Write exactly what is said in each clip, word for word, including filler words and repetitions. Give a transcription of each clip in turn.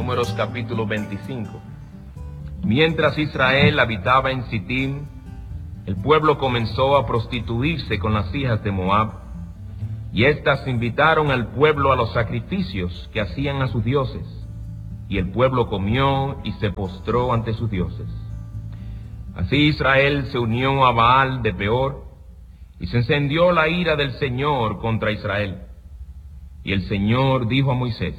Números capítulo veinticinco. Mientras Israel habitaba en Sittim, el pueblo comenzó a prostituirse con las hijas de Moab, y éstas invitaron al pueblo a los sacrificios que hacían a sus dioses, y el pueblo comió y se postró ante sus dioses. Así Israel se unió a Baal de Peor, y se encendió la ira del Señor contra Israel. Y el Señor dijo a Moisés: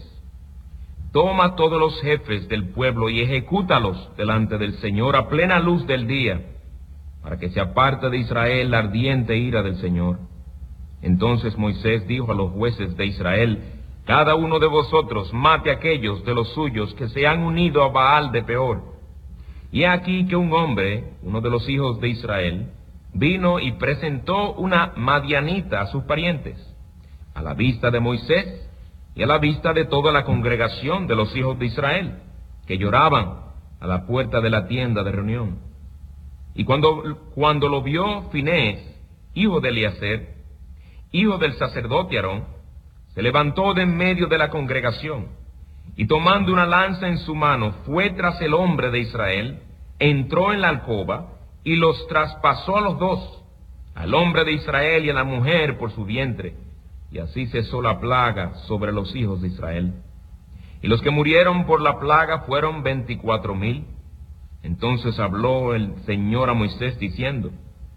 toma todos los jefes del pueblo y ejecútalos delante del Señor a plena luz del día, para que se aparte de Israel la ardiente ira del Señor. Entonces Moisés dijo a los jueces de Israel: cada uno de vosotros mate a aquellos de los suyos que se han unido a Baal de Peor. Y he aquí que un hombre, uno de los hijos de Israel, vino y presentó una madianita a sus parientes, a la vista de Moisés y a la vista de toda la congregación de los hijos de Israel, que lloraban a la puerta de la tienda de reunión. Y cuando, cuando lo vio Finés, hijo de Eliezer, hijo del sacerdote Aarón, se levantó de en medio de la congregación, y tomando una lanza en su mano, fue tras el hombre de Israel, entró en la alcoba, y los traspasó a los dos, al hombre de Israel y a la mujer por su vientre, y así cesó la plaga sobre los hijos de Israel. Y los que murieron por la plaga fueron veinticuatro mil. Entonces habló el Señor a Moisés diciendo: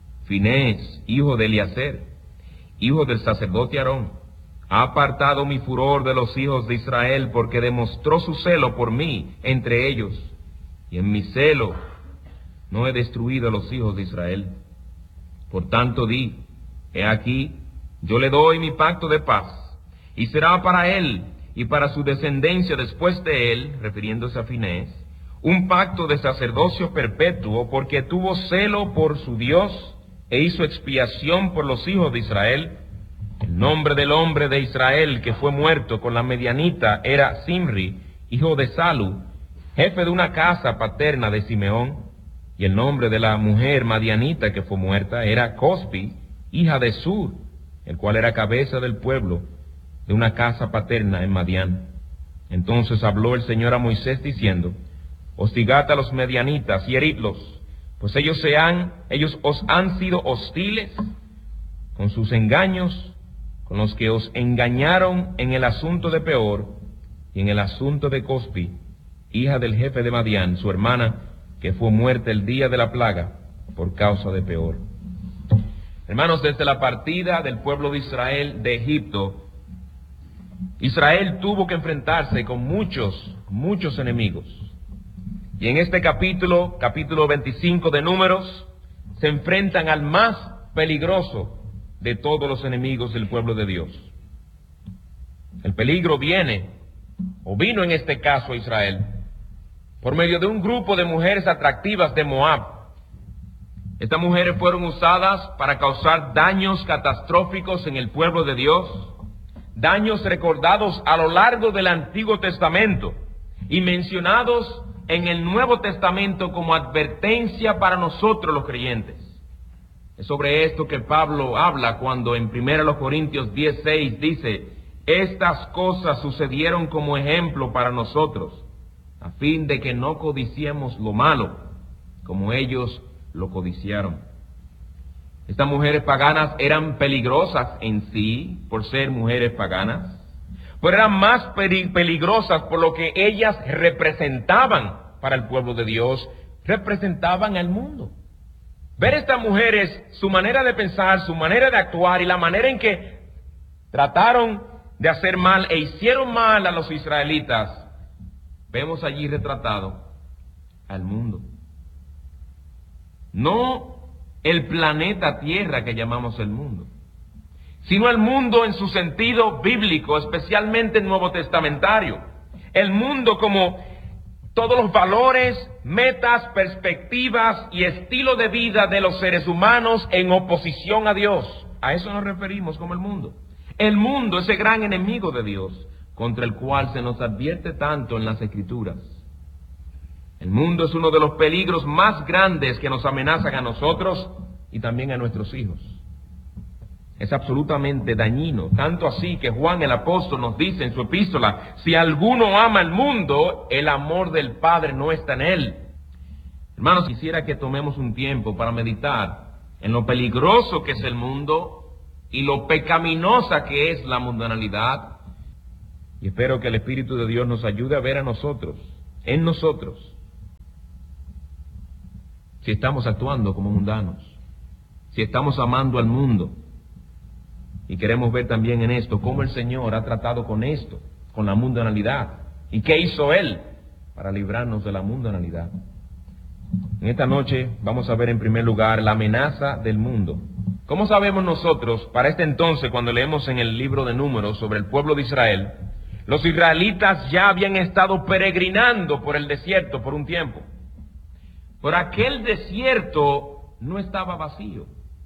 Finés, hijo de Eliezer, hijo del sacerdote Aarón, ha apartado mi furor de los hijos de Israel, porque demostró su celo por mí entre ellos, y en mi celo no he destruido a los hijos de Israel. Por tanto di: he aquí, yo le doy mi pacto de paz, y será para él y para su descendencia después de él, refiriéndose a Finés, un pacto de sacerdocio perpetuo, porque tuvo celo por su Dios e hizo expiación por los hijos de Israel. El nombre del hombre de Israel que fue muerto con la medianita era Simri, hijo de Salu, jefe de una casa paterna de Simeón. Y el nombre de la mujer madianita que fue muerta era Cospi, hija de Sur, el cual era cabeza del pueblo de una casa paterna en Madián. Entonces habló el Señor a Moisés diciendo: hostigad a los medianitas y heridlos, pues ellos se han, ellos os han sido hostiles con sus engaños, con los que os engañaron en el asunto de Peor y en el asunto de Cospi, hija del jefe de Madián, su hermana, que fue muerta el día de la plaga por causa de Peor. Hermanos, desde la partida del pueblo de Israel de Egipto, Israel tuvo que enfrentarse con muchos, muchos enemigos. Y en este capítulo, capítulo veinticinco de Números, se enfrentan al más peligroso de todos los enemigos del pueblo de Dios. El peligro viene, o vino en este caso a Israel, por medio de un grupo de mujeres atractivas de Moab. Estas mujeres fueron usadas para causar daños catastróficos en el pueblo de Dios, daños recordados a lo largo del Antiguo Testamento y mencionados en el Nuevo Testamento como advertencia para nosotros los creyentes. Es sobre esto que Pablo habla cuando en primera Corintios diez seis dice: estas cosas sucedieron como ejemplo para nosotros, a fin de que no codiciemos lo malo, como ellos lo codiciaron. Estas mujeres paganas eran peligrosas en sí, por ser mujeres paganas, pero eran más peligrosas por lo que ellas representaban para el pueblo de Dios, representaban al mundo. Ver estas mujeres, su manera de pensar, su manera de actuar y la manera en que trataron de hacer mal e hicieron mal a los israelitas, vemos allí retratado al mundo. No el planeta Tierra que llamamos el mundo, sino el mundo en su sentido bíblico, especialmente el Nuevo Testamentario. El mundo como todos los valores, metas, perspectivas y estilo de vida de los seres humanos en oposición a Dios. A eso nos referimos como el mundo. El mundo, ese gran enemigo de Dios, contra el cual se nos advierte tanto en las Escrituras. El mundo es uno de los peligros más grandes que nos amenazan a nosotros y también a nuestros hijos. es absolutamente dañino, tanto así que Juan el apóstol nos dice en su epístola, si alguno ama el mundo, el amor del Padre no está en él. Hermanos, quisiera que tomemos un tiempo para meditar en lo peligroso que es el mundo y lo pecaminosa que es la mundanalidad. Y espero que el Espíritu de Dios nos ayude a ver a nosotros, en nosotros, si estamos actuando como mundanos, si estamos amando al mundo. Y queremos ver también en esto cómo el Señor ha tratado con esto, con la mundanalidad. ¿Y qué hizo Él para librarnos de la mundanalidad? En esta noche vamos a ver en primer lugar la amenaza del mundo. ¿Cómo sabemos nosotros, para este entonces, cuando leemos en el libro de Números sobre el pueblo de Israel, los israelitas ya habían estado peregrinando por el desierto por un tiempo? Por aquel desierto no estaba vacío.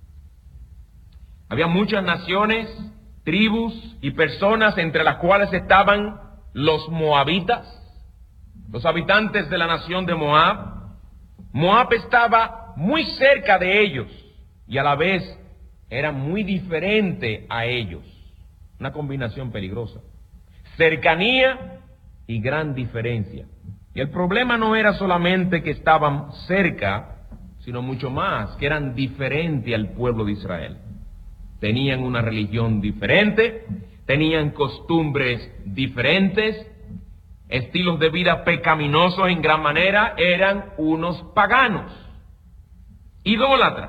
Había muchas naciones, tribus y personas, entre las cuales estaban los moabitas, los habitantes de la nación de Moab. Moab estaba muy cerca de ellos y a la vez era muy diferente a ellos. Una combinación peligrosa. Cercanía y gran diferencia. Y el problema no era solamente que estaban cerca, sino mucho más, que eran diferentes al pueblo de Israel. Tenían una religión diferente, tenían costumbres diferentes, estilos de vida pecaminosos en gran manera, eran unos paganos, idólatras.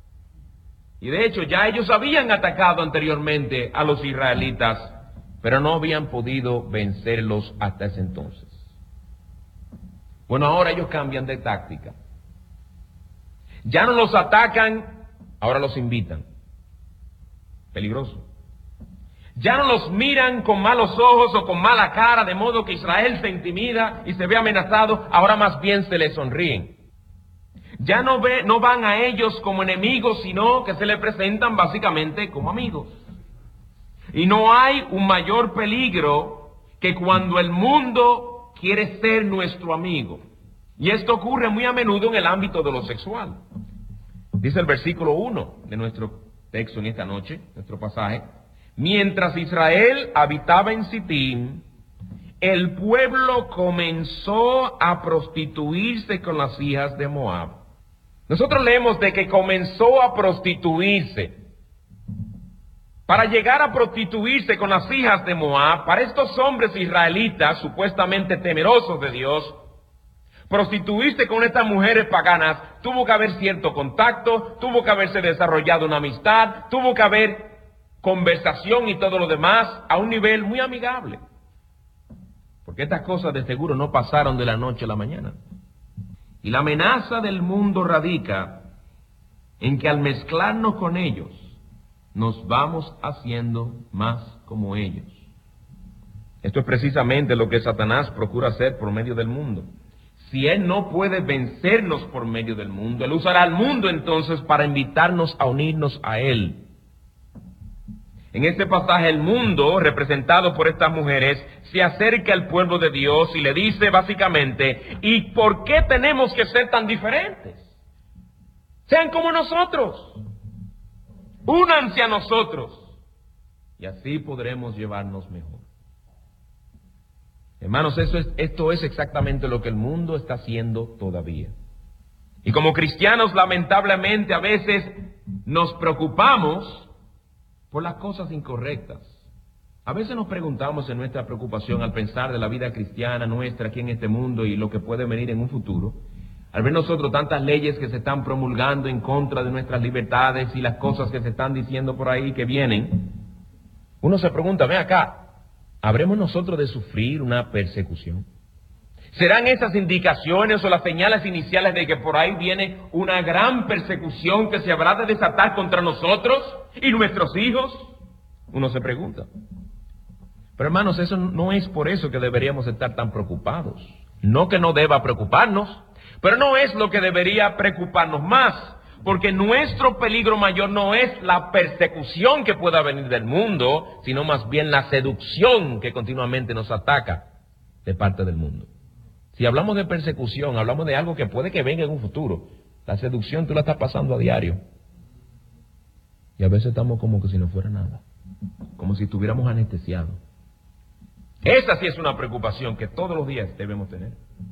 Y de hecho ya ellos habían atacado anteriormente a los israelitas, pero no habían podido vencerlos hasta ese entonces. Bueno, ahora ellos cambian de táctica. Ya no los atacan, ahora los invitan. Peligroso. Ya no los miran con malos ojos o con mala cara, de modo que Israel se intimida y se ve amenazado, ahora más bien se les sonríen. Ya no, ve, no van a ellos como enemigos, sino que se les presentan básicamente como amigos. Y no hay un mayor peligro que cuando el mundo quiere ser nuestro amigo. Y esto ocurre muy a menudo en el ámbito de lo sexual. Dice el versículo uno de nuestro texto en esta noche, nuestro pasaje: mientras Israel habitaba en Sitín, el pueblo comenzó a prostituirse con las hijas de Moab. Nosotros leemos de que comenzó a prostituirse. Para llegar a prostituirse con las hijas de Moab, para estos hombres israelitas supuestamente temerosos de Dios, prostituirse con estas mujeres paganas, tuvo que haber cierto contacto, tuvo que haberse desarrollado una amistad, tuvo que haber conversación y todo lo demás a un nivel muy amigable. Porque estas cosas de seguro no pasaron de la noche a la mañana. Y la amenaza del mundo radica en que al mezclarnos con ellos, nos vamos haciendo más como ellos. Esto es precisamente lo que Satanás procura hacer por medio del mundo. Si él no puede vencernos por medio del mundo, él usará al mundo entonces para invitarnos a unirnos a él. En este pasaje el mundo, representado por estas mujeres, se acerca al pueblo de Dios y le dice básicamente: ¿y por qué tenemos que ser tan diferentes? Sean como nosotros, únanse a nosotros y así podremos llevarnos mejor. Hermanos, eso es, esto es exactamente lo que el mundo está haciendo todavía. Y como cristianos, lamentablemente, a veces nos preocupamos por las cosas incorrectas. A veces nos preguntamos en nuestra preocupación al pensar de la vida cristiana nuestra aquí en este mundo y lo que puede venir en un futuro, al ver nosotros tantas leyes que se están promulgando en contra de nuestras libertades y las cosas que se están diciendo por ahí que vienen, uno se pregunta, ven acá, ¿habremos nosotros de sufrir una persecución? ¿Serán esas indicaciones o las señales iniciales de que por ahí viene una gran persecución que se habrá de desatar contra nosotros y nuestros hijos? Uno se pregunta. Pero hermanos, eso no es por eso que deberíamos estar tan preocupados. No que no deba preocuparnos, pero no es lo que debería preocuparnos más. Porque nuestro peligro mayor no es la persecución que pueda venir del mundo, sino más bien la seducción que continuamente nos ataca de parte del mundo. Si hablamos de persecución, hablamos de algo que puede que venga en un futuro. La seducción tú la estás pasando a diario. Y a veces estamos como que si no fuera nada, como si estuviéramos anestesiados. Esa sí es una preocupación que todos los días debemos tener.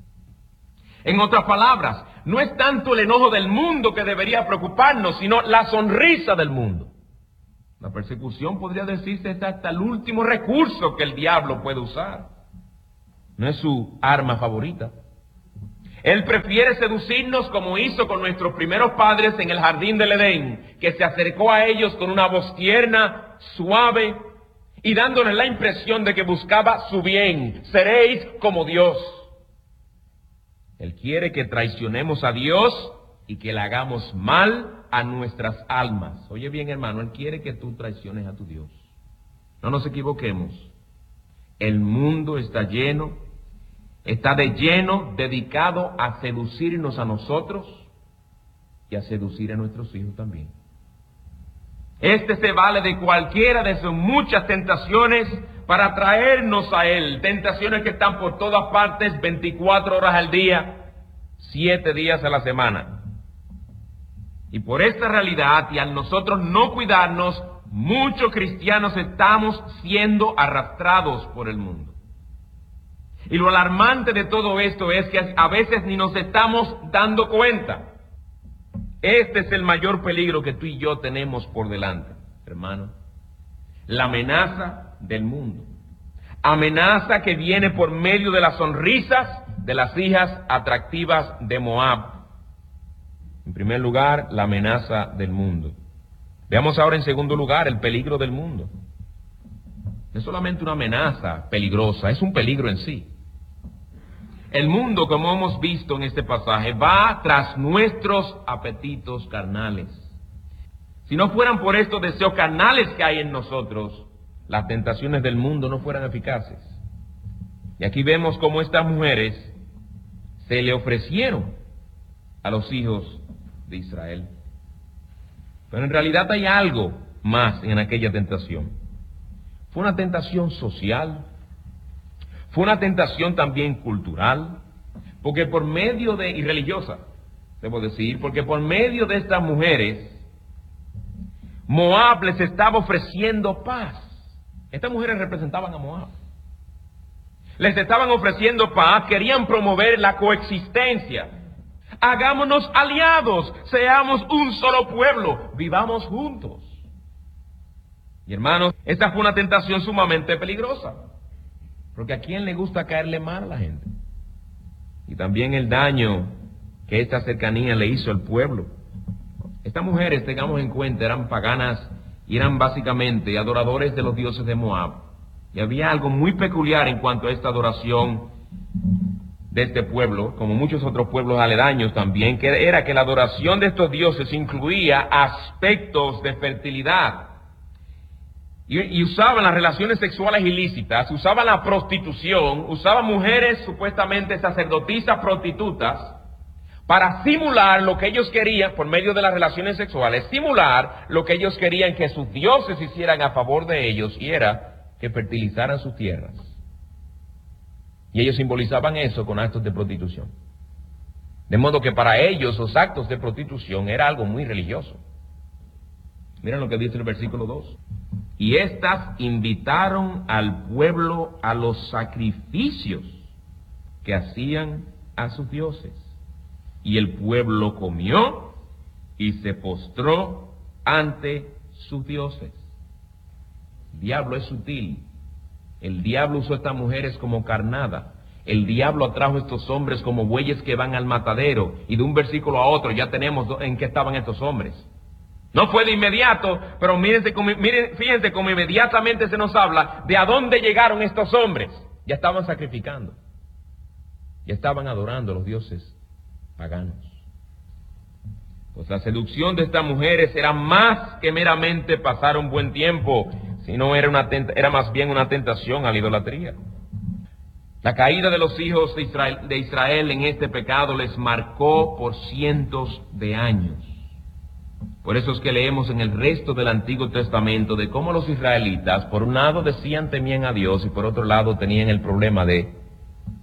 En otras palabras, no es tanto el enojo del mundo que debería preocuparnos, sino la sonrisa del mundo. La persecución, podría decirse, es hasta el último recurso que el diablo puede usar. No es su arma favorita. Él prefiere seducirnos como hizo con nuestros primeros padres en el jardín del Edén, que se acercó a ellos con una voz tierna, suave, y dándoles la impresión de que buscaba su bien. Seréis como Dios. Él quiere que traicionemos a Dios y que le hagamos mal a nuestras almas. Oye bien, hermano, Él quiere que tú traiciones a tu Dios. No nos equivoquemos. El mundo está lleno Está de lleno dedicado a seducirnos a nosotros y a seducir a nuestros hijos también. Este se vale de cualquiera de sus muchas tentaciones para traernos a él. Tentaciones que están por todas partes, veinticuatro horas al día, siete días a la semana. Y por esta realidad, y al nosotros no cuidarnos, muchos cristianos estamos siendo arrastrados por el mundo. Y lo alarmante de todo esto es que a veces ni nos estamos dando cuenta. Este es el mayor peligro que tú y yo tenemos por delante, hermano. La amenaza del mundo. Amenaza que viene por medio de las sonrisas de las hijas atractivas de Moab. En primer lugar, la amenaza del mundo. Veamos ahora en segundo lugar el peligro del mundo. No es solamente una amenaza peligrosa, es un peligro en sí. El mundo, como hemos visto en este pasaje, va tras nuestros apetitos carnales. Si no fueran por estos deseos carnales que hay en nosotros, las tentaciones del mundo no fueran eficaces. Y aquí vemos cómo estas mujeres se le ofrecieron a los hijos de Israel. Pero en realidad hay algo más en aquella tentación. Fue una tentación social. Fue una tentación también cultural, porque por medio de, y religiosa, debo decir, porque por medio de estas mujeres, Moab les estaba ofreciendo paz. Estas mujeres representaban a Moab. Les estaban ofreciendo paz, querían promover la coexistencia. Hagámonos aliados, seamos un solo pueblo, vivamos juntos. Y hermanos, esta fue una tentación sumamente peligrosa. Porque a quién le gusta caerle mal a la gente. Y también el daño que esta cercanía le hizo al pueblo. Estas mujeres, tengamos en cuenta, eran paganas y eran básicamente adoradores de los dioses de Moab. Y había algo muy peculiar en cuanto a esta adoración de este pueblo, como muchos otros pueblos aledaños también, que era que la adoración de estos dioses incluía aspectos de fertilidad. Y, y usaban las relaciones sexuales ilícitas, usaban la prostitución, usaban mujeres supuestamente sacerdotisas prostitutas para simular lo que ellos querían por medio de las relaciones sexuales, simular lo que ellos querían que sus dioses hicieran a favor de ellos, y era que fertilizaran sus tierras. Y ellos simbolizaban eso con actos de prostitución. De modo que para ellos los actos de prostitución era algo muy religioso. Miren lo que dice el versículo dos. Y éstas invitaron al pueblo a los sacrificios que hacían a sus dioses. Y el pueblo comió y se postró ante sus dioses. El diablo es sutil. El diablo usó a estas mujeres como carnada. El diablo atrajo a estos hombres como bueyes que van al matadero. Y de un versículo a otro ya tenemos en qué estaban estos hombres. No fue de inmediato, pero mírense como, miren, fíjense cómo inmediatamente se nos habla de a dónde llegaron estos hombres. Ya estaban sacrificando. Ya estaban adorando a los dioses paganos. Pues la seducción de estas mujeres era más que meramente pasar un buen tiempo, sino era, una tenta, era más bien una tentación a la idolatría. La caída de los hijos de Israel, de Israel en este pecado les marcó por cientos de años. Por eso es que leemos en el resto del Antiguo Testamento de cómo los israelitas, por un lado decían temían a Dios y por otro lado tenían el problema de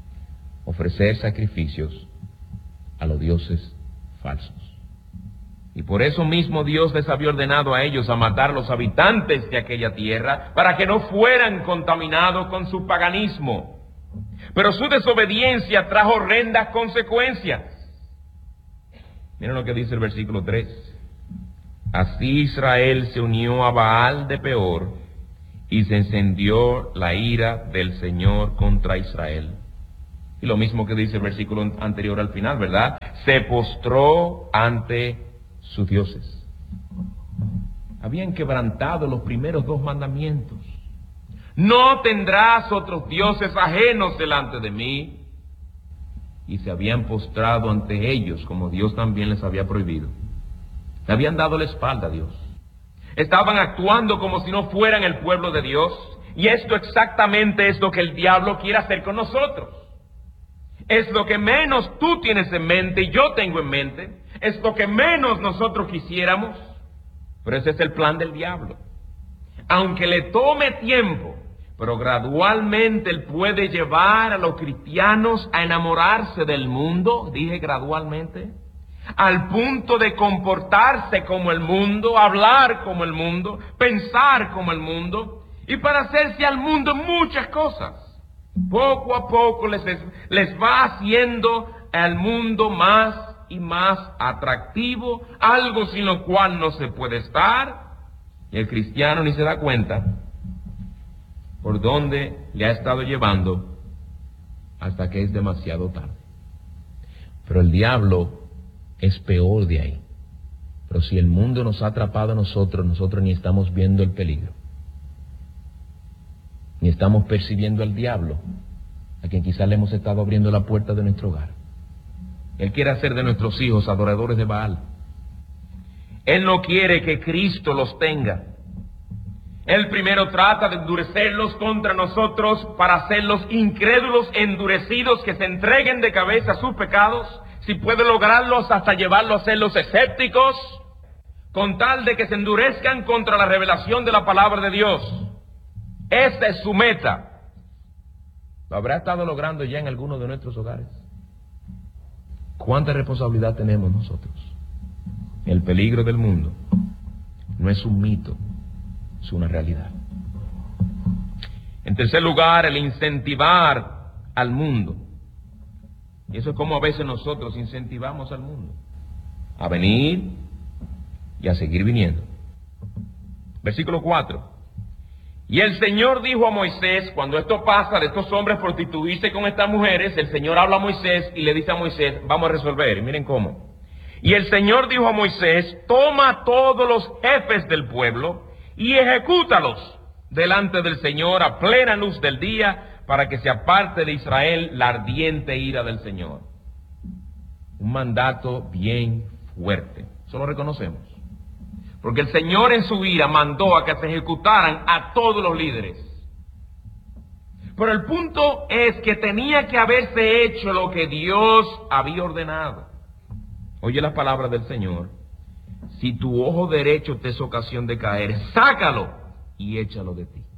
ofrecer sacrificios a los dioses falsos. Y por eso mismo Dios les había ordenado a ellos a matar a los habitantes de aquella tierra, para que no fueran contaminados con su paganismo. Pero su desobediencia trajo horrendas consecuencias. Miren lo que dice el versículo tres. Así Israel se unió a Baal de Peor, y se encendió la ira del Señor contra Israel. Y lo mismo que dice el versículo anterior al final, ¿verdad? Se postró ante sus dioses. Habían quebrantado los primeros dos mandamientos. No tendrás otros dioses ajenos delante de mí. Y se habían postrado ante ellos, como Dios también les había prohibido. Le habían dado la espalda a Dios. Estaban actuando como si no fueran el pueblo de Dios. Y esto exactamente es lo que el diablo quiere hacer con nosotros. Es lo que menos tú tienes en mente y yo tengo en mente. Es lo que menos nosotros quisiéramos. Pero ese es el plan del diablo. Aunque le tome tiempo, pero gradualmente él puede llevar a los cristianos a enamorarse del mundo, dije gradualmente, al punto de comportarse como el mundo, hablar como el mundo, pensar como el mundo, y para hacerse al mundo muchas cosas. Poco a poco les, les va haciendo al mundo más y más atractivo, algo sin lo cual no se puede estar, y el cristiano ni se da cuenta por dónde le ha estado llevando hasta que es demasiado tarde. Pero el diablo es peor de ahí. Pero si el mundo nos ha atrapado a nosotros, nosotros ni estamos viendo el peligro, ni estamos percibiendo al diablo, a quien quizás le hemos estado abriendo la puerta de nuestro hogar. Él quiere hacer de nuestros hijos adoradores de Baal. Él no quiere que Cristo los tenga. Él primero trata de endurecerlos contra nosotros para hacerlos incrédulos, endurecidos, que se entreguen de cabeza a sus pecados, si puede lograrlos hasta llevarlos a ser los escépticos, con tal de que se endurezcan contra la revelación de la palabra de Dios. Esa es su meta. ¿Lo habrá estado logrando ya en alguno de nuestros hogares? ¿Cuánta responsabilidad tenemos nosotros? El peligro del mundo no es un mito, es una realidad. En tercer lugar, el incentivar al mundo. Y eso es como a veces nosotros incentivamos al mundo a venir y a seguir viniendo. Versículo cuatro. Y el Señor dijo a Moisés, cuando esto pasa de estos hombres prostituirse con estas mujeres, el Señor habla a Moisés y le dice a Moisés, vamos a resolver, y miren cómo. Y el Señor dijo a Moisés, toma todos los jefes del pueblo y ejecútalos delante del Señor a plena luz del día, para que se aparte de Israel la ardiente ira del Señor. Un mandato bien fuerte, eso lo reconocemos. Porque el Señor en su ira mandó a que se ejecutaran a todos los líderes. Pero el punto es que tenía que haberse hecho lo que Dios había ordenado. Oye las palabras del Señor. Si tu ojo derecho te es ocasión de caer, sácalo y échalo de ti.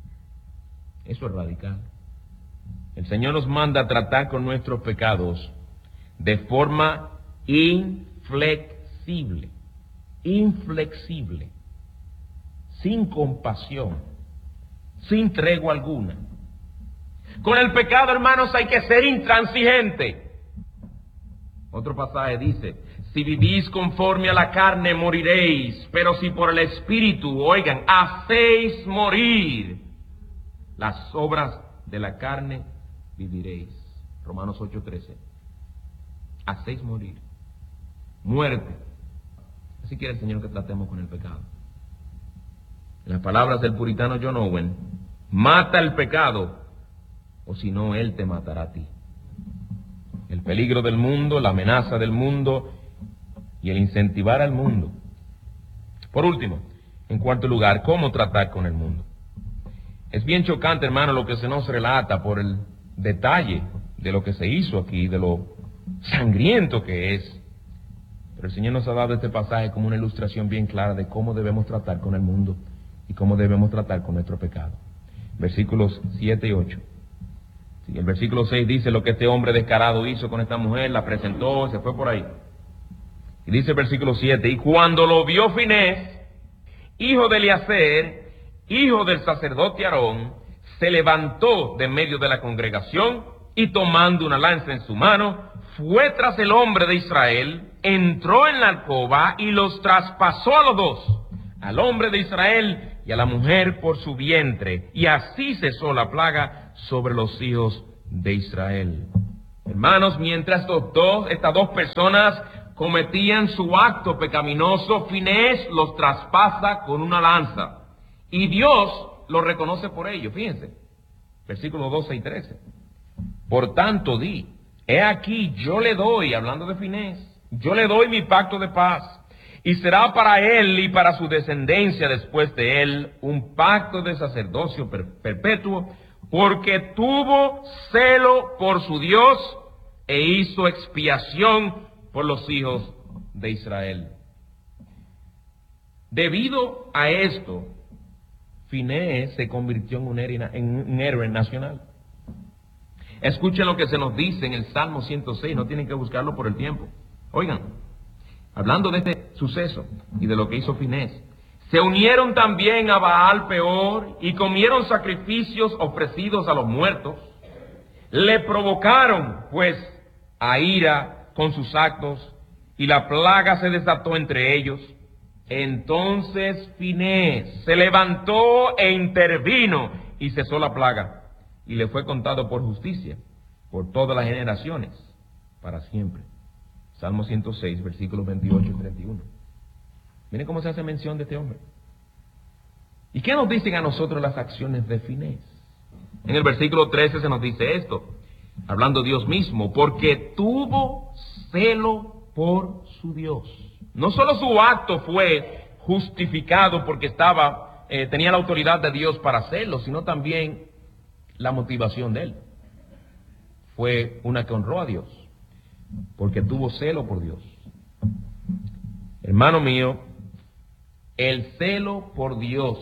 Eso es radical. El Señor nos manda a tratar con nuestros pecados de forma inflexible. Inflexible, sin compasión, sin tregua alguna. Con el pecado, hermanos, hay que ser intransigente. Otro pasaje dice, si vivís conforme a la carne, moriréis, pero si por el Espíritu, oigan, hacéis morir las obras de la carne, viviréis. Romanos ocho trece. Hacéis morir. Muerte. Así quiere el Señor que tratemos con el pecado. En las palabras del puritano John Owen, mata el pecado, o si no, él te matará a ti. El peligro del mundo, la amenaza del mundo y el incentivar al mundo. Por último, en cuarto lugar, ¿cómo tratar con el mundo? Es bien chocante, hermano, lo que se nos relata por el detalle de lo que se hizo aquí, de lo sangriento que es. Pero el Señor nos ha dado este pasaje como una ilustración bien clara de cómo debemos tratar con el mundo y cómo debemos tratar con nuestro pecado. Versículos siete y ocho. Sí, el versículo seis dice lo que este hombre descarado hizo con esta mujer, la presentó, se fue por ahí. Y dice el versículo siete, y cuando lo vio Finés, hijo de Eleazar, hijo del sacerdote Aarón, se levantó de medio de la congregación y tomando una lanza en su mano, fue tras el hombre de Israel, entró en la alcoba y los traspasó a los dos, al hombre de Israel y a la mujer por su vientre, y así cesó la plaga sobre los hijos de Israel. Hermanos, mientras estos dos, estas dos personas cometían su acto pecaminoso, Finés los traspasa con una lanza, y Dios lo reconoce por ello. Fíjense, versículos doce y trece. Por tanto di, he aquí yo le doy, hablando de Finés, yo le doy mi pacto de paz, y será para él y para su descendencia después de él un pacto de sacerdocio per perpetuo, porque tuvo celo por su Dios e hizo expiación por los hijos de Israel. Debido a esto, Finés se convirtió en un héroe, en un héroe nacional. Escuchen lo que se nos dice en el Salmo ciento seis, no tienen que buscarlo por el tiempo. Oigan, hablando de este suceso y de lo que hizo Finés, se unieron también a Baal Peor y comieron sacrificios ofrecidos a los muertos. Le provocaron, pues, a ira con sus actos, y la plaga se desató entre ellos. Entonces Finés se levantó e intervino y cesó la plaga, y le fue contado por justicia por todas las generaciones, para siempre. Salmo ciento seis, versículos veintiocho y treinta y uno. Miren cómo se hace mención de este hombre. ¿Y qué nos dicen a nosotros las acciones de Finés? En el versículo trece se nos dice esto, hablando Dios mismo, porque tuvo celo por su Dios. No solo su acto fue justificado porque estaba, eh, tenía la autoridad de Dios para hacerlo, sino también la motivación de él. Fue una que honró a Dios, porque tuvo celo por Dios. Hermano mío, el celo por Dios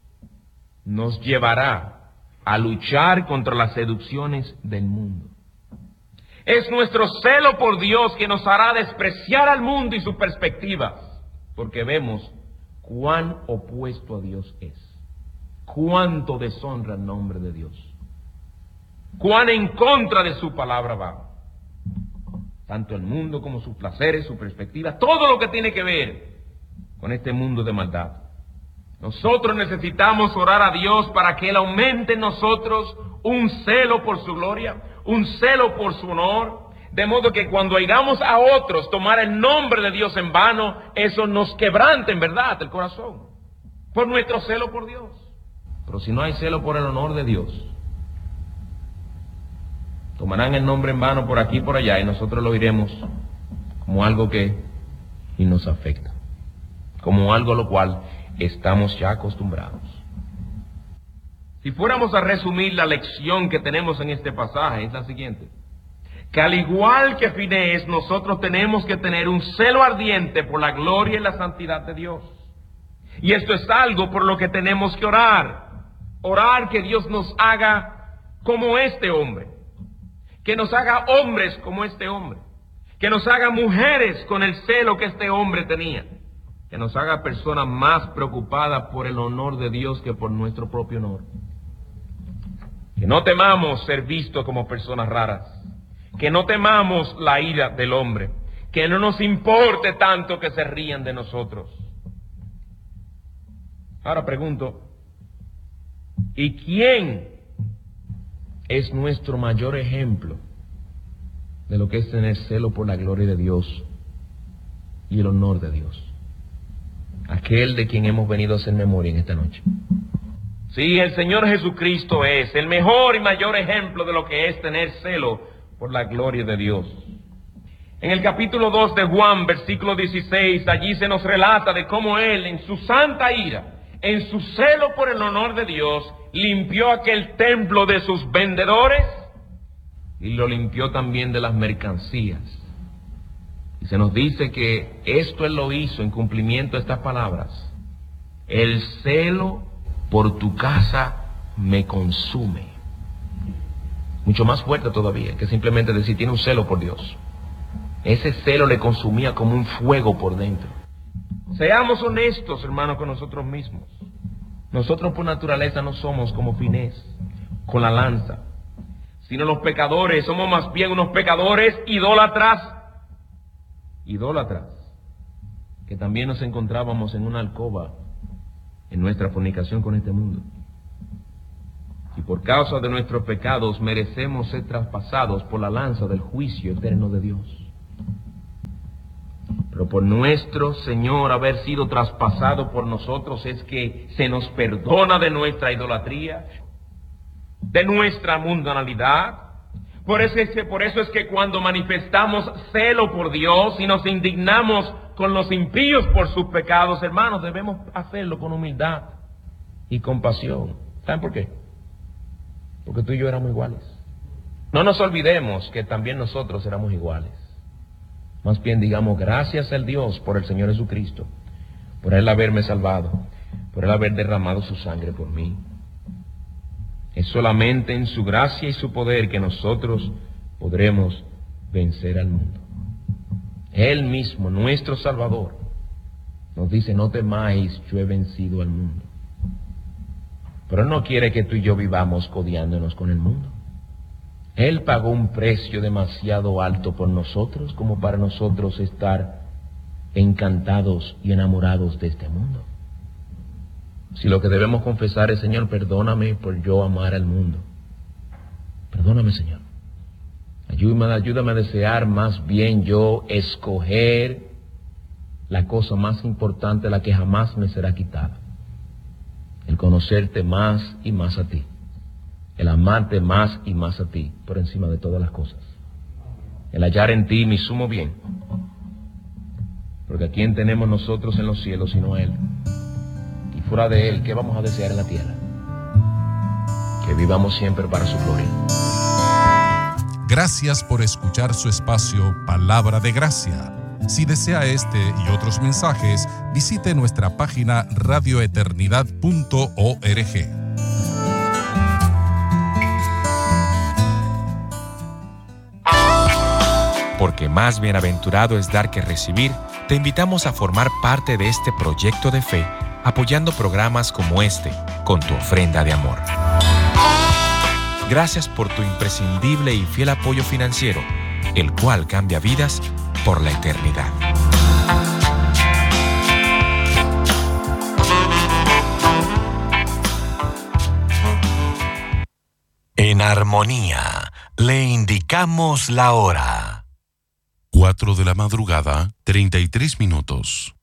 nos llevará a luchar contra las seducciones del mundo. Es nuestro celo por Dios que nos hará despreciar al mundo y sus perspectivas, porque vemos cuán opuesto a Dios es, cuánto deshonra el nombre de Dios, cuán en contra de su palabra va. Tanto el mundo como sus placeres, sus perspectivas, todo lo que tiene que ver con este mundo de maldad. Nosotros necesitamos orar a Dios para que Él aumente en nosotros un celo por su gloria, un celo por su honor, de modo que cuando oigamos a otros tomar el nombre de Dios en vano, eso nos quebrante en verdad el corazón, por nuestro celo por Dios. Pero si no hay celo por el honor de Dios, tomarán el nombre en vano por aquí y por allá, y nosotros lo iremos como algo que y nos afecta, como algo a lo cual estamos ya acostumbrados. Si fuéramos a resumir la lección que tenemos en este pasaje, es la siguiente: que al igual que Finés, nosotros tenemos que tener un celo ardiente por la gloria y la santidad de Dios. Y esto es algo por lo que tenemos que orar. Orar que Dios nos haga como este hombre, que nos haga hombres como este hombre, que nos haga mujeres con el celo que este hombre tenía, que nos haga personas más preocupadas por el honor de Dios que por nuestro propio honor. Que no temamos ser vistos como personas raras, que no temamos la ira del hombre, que no nos importe tanto que se rían de nosotros. Ahora pregunto, ¿y quién es nuestro mayor ejemplo de lo que es tener celo por la gloria de Dios y el honor de Dios? Aquel de quien hemos venido a hacer memoria en esta noche. Sí, el Señor Jesucristo es el mejor y mayor ejemplo de lo que es tener celo por la gloria de Dios. En el capítulo dos de Juan, versículo dieciséis, allí se nos relata de cómo Él, en su santa ira, en su celo por el honor de Dios, limpió aquel templo de sus vendedores y lo limpió también de las mercancías. Y se nos dice que esto Él lo hizo en cumplimiento de estas palabras: el celo por tu casa me consume. Mucho más fuerte todavía que simplemente decir tiene un celo por Dios. Ese celo le consumía como un fuego por dentro. Seamos honestos, hermanos, con nosotros mismos. Nosotros por naturaleza no somos como Finés, con la lanza, sino los pecadores. Somos más bien unos pecadores idólatras, idólatras, que también nos encontrábamos en una alcoba en nuestra fornicación con este mundo. Y por causa de nuestros pecados merecemos ser traspasados por la lanza del juicio eterno de Dios. Pero por nuestro Señor haber sido traspasado por nosotros es que se nos perdona de nuestra idolatría, de nuestra mundanalidad. Por eso, es que, por eso es que cuando manifestamos celo por Dios y nos indignamos con los impíos por sus pecados, hermanos, debemos hacerlo con humildad y compasión. ¿Saben por qué? Porque tú y yo éramos iguales. No nos olvidemos que también nosotros éramos iguales. Más bien digamos gracias al Dios por el Señor Jesucristo, por Él haberme salvado, por Él haber derramado su sangre por mí. Es solamente en su gracia y su poder que nosotros podremos vencer al mundo. Él mismo, nuestro Salvador, nos dice: no temáis, yo he vencido al mundo. Pero Él no quiere que tú y yo vivamos codiándonos con el mundo. Él pagó un precio demasiado alto por nosotros como para nosotros estar encantados y enamorados de este mundo. Si lo que debemos confesar es: Señor, perdóname por yo amar al mundo. Perdóname, Señor. Ayúdame, ayúdame a desear más bien yo escoger la cosa más importante, la que jamás me será quitada. El conocerte más y más a ti. El amarte más y más a ti, por encima de todas las cosas. El hallar en ti mi sumo bien. Porque ¿a quién tenemos nosotros en los cielos sino a Él? Y fuera de Él, ¿qué vamos a desear en la tierra? Que vivamos siempre para su gloria. Gracias por escuchar su espacio Palabra de Gracia. Si desea este y otros mensajes, visite nuestra página radio eternidad punto org. Porque más bienaventurado es dar que recibir, te invitamos a formar parte de este proyecto de fe, apoyando programas como este, con tu ofrenda de amor. Gracias por tu imprescindible y fiel apoyo financiero, el cual cambia vidas por la eternidad. En armonía, le indicamos la hora. cuatro de la madrugada, treinta y tres minutos.